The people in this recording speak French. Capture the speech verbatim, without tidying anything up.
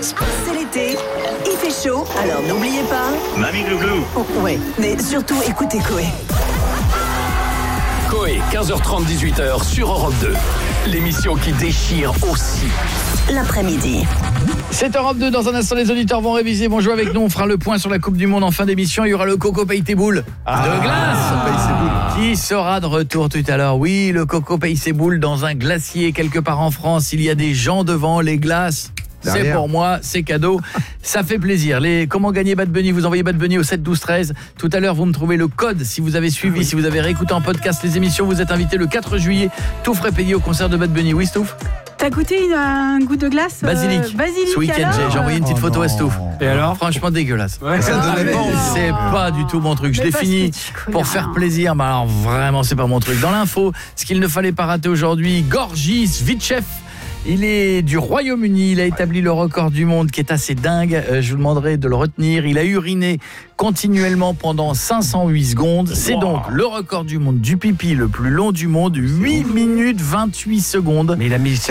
C'est l'été, il fait chaud, alors n'oubliez pas... Mamie Glouglou. Oh, ouais, mais surtout écoutez Coé. Coé, quinze heures trente, dix-huit heures sur Europe deux. L'émission qui déchire aussi. L'après-midi. C'est Europe deux, dans un instant les auditeurs vont réviser, vont jouer avec nous, on fera le point sur la Coupe du Monde en fin d'émission, il y aura le Coco Paye tes boules Ah, de glace Paye ses boules. qui sera de retour tout à l'heure. Oui, le Coco Paye ses boules dans un glacier quelque part en France, il y a des gens devant les glaces. C'est Derrière. pour moi, c'est cadeau. Ça fait plaisir. Les comment gagner Bad Bunny, vous envoyez Bad Bunny au sept douze treize. Tout à l'heure, vous me trouvez le code si vous avez suivi, oui. si vous avez réécouté en podcast les émissions, vous êtes invité le quatre juillet, tout frais payé au concert de Bad Bunny. Oui, Stouff? T'as goûté une, un goût de glace euh, Basilic. basilic. Ce week-end, j'ai, j'ai envoyé une petite Oh photo non. à Stouff. Et alors? Franchement dégueulasse. Ouais, ça donnait pas envie. C'est pas du tout mon truc. Je Mais l'ai parce fini que tu connais pour rien. faire plaisir, mais alors vraiment c'est pas mon truc. Dans l'info, ce qu'il ne fallait pas rater aujourd'hui, Gorgi Svitchev. Il est du Royaume-Uni, il a établi le record du monde qui est assez dingue, euh, je vous demanderai de le retenir. Il a uriné continuellement pendant cinq cent huit secondes. C'est donc le record du monde du pipi le plus long du monde, huit minutes vingt-huit secondes. Mais il a mis ça où ?